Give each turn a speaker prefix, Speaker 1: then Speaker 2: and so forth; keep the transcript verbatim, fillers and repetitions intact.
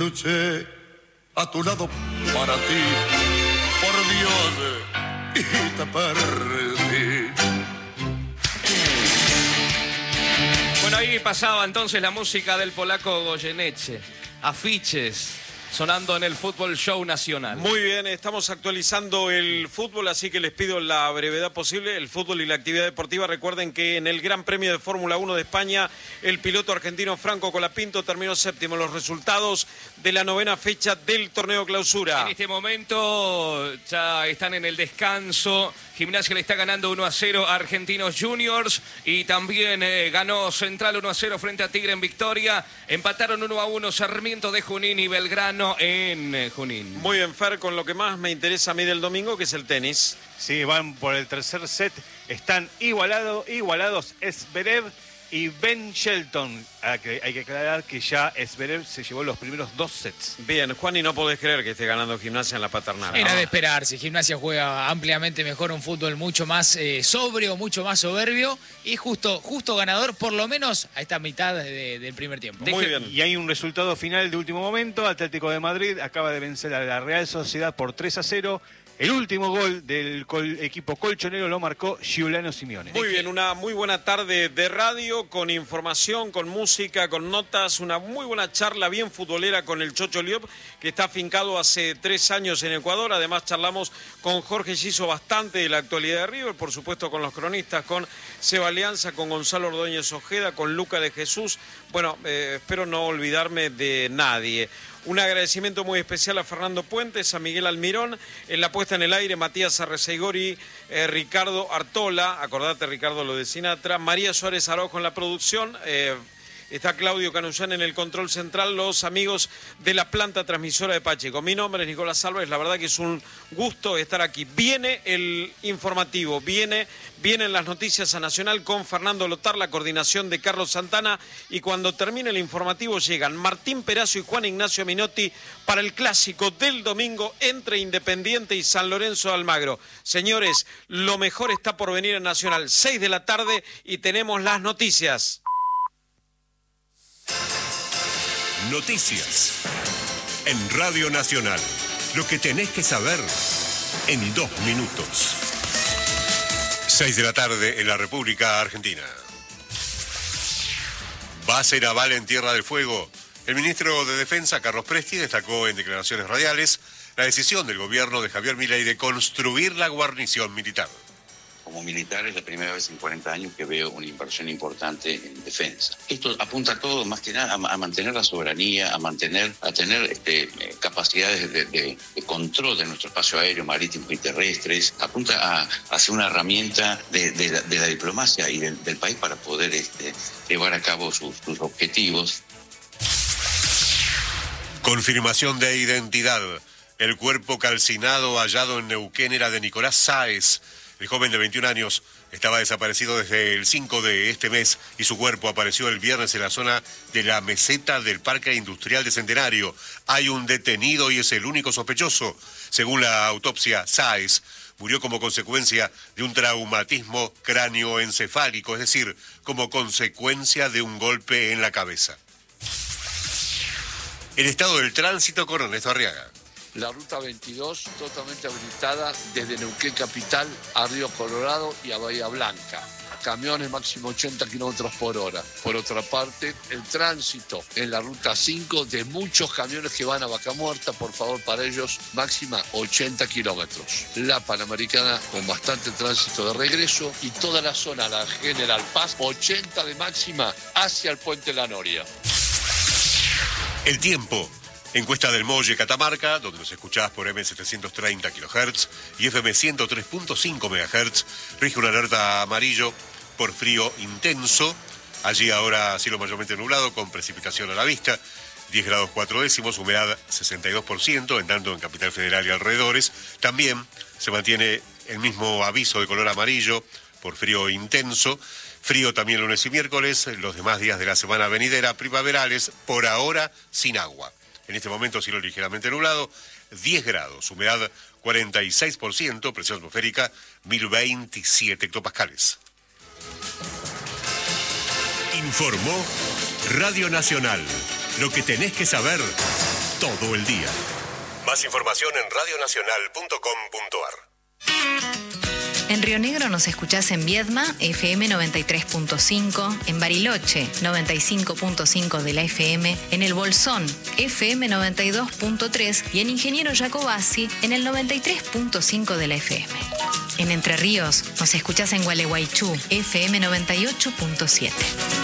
Speaker 1: luché a tu lado para ti, por Dios, y te perdí.
Speaker 2: Bueno, ahí pasaba entonces la música del polaco Goyeneche. Afiches sonando en el Fútbol Show Nacional.
Speaker 3: Muy bien, estamos actualizando el fútbol, así que les pido la brevedad posible. El fútbol y la actividad deportiva. Recuerden que en el Gran Premio de Fórmula uno de España, el piloto argentino Franco Colapinto terminó séptimo. Los resultados de la novena fecha del torneo clausura.
Speaker 2: En este momento ya están en el descanso. Gimnasia le está ganando uno a cero a Argentinos Juniors y también eh, ganó Central uno a cero frente a Tigre en Victoria. Empataron uno a uno Sarmiento de Junín y Belgrano en eh, Junín.
Speaker 3: Muy bien, Fer, con lo que más me interesa a mí del domingo, que es el tenis.
Speaker 4: Sí, van por el tercer set. Están igualado, igualados Zverev y Ben Shelton. Hay que, hay que aclarar que ya Zverev se llevó los primeros dos sets.
Speaker 3: Bien, Juan, y no podés creer que esté ganando Gimnasia en la paternal.
Speaker 5: Era
Speaker 3: ¿no?
Speaker 5: de esperarse. Gimnasia juega ampliamente mejor, un fútbol mucho más eh, sobrio, mucho más soberbio y justo, justo ganador, por lo menos a esta mitad de, del primer tiempo.
Speaker 3: Muy bien.
Speaker 4: Y hay un resultado final de último momento. Atlético de Madrid acaba de vencer a la Real Sociedad por tres a cero. El último gol del col equipo colchonero lo marcó Giuliano Simeone.
Speaker 3: Muy bien, una muy buena tarde de radio, con información, con música, con notas, una muy buena charla bien futbolera con el Chocho Liop, que está afincado hace tres años en Ecuador. Además charlamos con Jorge Giso bastante de la actualidad de River, por supuesto con los cronistas, con Seba Alianza, con Gonzalo Ordóñez Ojeda, con Luca de Jesús. Bueno, eh, espero no olvidarme de nadie. Un agradecimiento muy especial a Fernando Puentes, a Miguel Almirón, en la puesta en el aire, Matías Arreceigori, eh, Ricardo Artola, acordate Ricardo lo de Sinatra, María Suárez Araujo en la producción, eh, está Claudio Canullán en el control central, los amigos de la planta transmisora de Pacheco. Mi nombre es Nicolás Álvarez, la verdad que es un gusto estar aquí. Viene el informativo, viene, vienen las noticias a Nacional con Fernando Lotar, la coordinación de Carlos Santana, y cuando termine el informativo llegan Martín Perazo y Juan Ignacio Minotti para el clásico del domingo entre Independiente y San Lorenzo de Almagro. Señores, lo mejor está por venir en Nacional, seis de la tarde y tenemos las noticias.
Speaker 6: Noticias en Radio Nacional. Lo que tenés que saber en dos minutos. Seis de la tarde en la República Argentina. Base naval en Tierra del Fuego. El ministro de Defensa, Carlos Presti, destacó en declaraciones radiales la decisión del gobierno de Javier Milei de construir la guarnición militar.
Speaker 7: Como militar es la primera vez en cuarenta años que veo una inversión importante en defensa. Esto apunta todo más que nada a, a mantener la soberanía, a mantener, a tener este, eh, capacidades de, de, de control de nuestro espacio aéreo, marítimo y terrestres. Apunta a, a ser una herramienta de, de, la, de la diplomacia y del, del país para poder este, llevar a cabo sus, sus objetivos.
Speaker 6: Confirmación de identidad. El cuerpo calcinado hallado en Neuquén era de Nicolás Sáez. El joven de veintiún años estaba desaparecido desde el cinco de este mes y su cuerpo apareció el viernes en la zona de la meseta del Parque Industrial de Centenario. Hay un detenido y es el único sospechoso. Según la autopsia, Sáez murió como consecuencia de un traumatismo cráneoencefálico, es decir, como consecuencia de un golpe en la cabeza. El estado del tránsito con Ernesto Arriaga.
Speaker 8: La ruta veintidós totalmente habilitada desde Neuquén Capital a Río Colorado y a Bahía Blanca. Camiones máximo ochenta kilómetros por hora. Por otra parte, el tránsito en la ruta cinco de muchos camiones que van a Vaca Muerta, por favor, para ellos máxima ochenta kilómetros. La Panamericana con bastante tránsito de regreso y toda la zona, la General Paz, ochenta de máxima hacia el Puente La Noria.
Speaker 6: El tiempo. Encuesta del Molle Catamarca, donde nos escuchás por eme setecientos treinta kilohertz y efe eme ciento tres punto cinco megahertz. Rige una alerta amarillo por frío intenso. Allí ahora cielo mayormente nublado con precipitación a la vista. diez grados cuatro décimos, humedad sesenta y dos por ciento, en tanto en Capital Federal y alrededores. También se mantiene el mismo aviso de color amarillo por frío intenso. Frío también lunes y miércoles, los demás días de la semana venidera primaverales, por ahora sin agua. En este momento cielo ligeramente nublado, diez grados, humedad cuarenta y seis por ciento, presión atmosférica mil veintisiete hectopascales. Informó Radio Nacional. Lo que tenés que saber todo el día. Más información en radionacional punto com punto ar.
Speaker 9: En Río Negro nos escuchás en Viedma, F M noventa y tres punto cinco, en Bariloche, noventa y cinco punto cinco de la F M, en El Bolsón, F M noventa y dos punto tres y en Ingeniero Jacobasi, en el noventa y tres punto cinco de la F M. En Entre Ríos nos escuchás en Gualeguaychú, F M noventa y ocho punto siete.